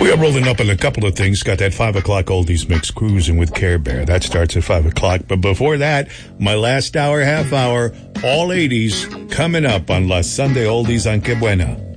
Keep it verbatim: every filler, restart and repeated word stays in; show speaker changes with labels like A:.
A: We are rolling up on a couple of things. Got that five o'clock oldies mix cruising with Care Bear. That starts at five o'clock. But before that, my last hour, half hour, all eighties coming up on La Sunday Oldies on Que Buena.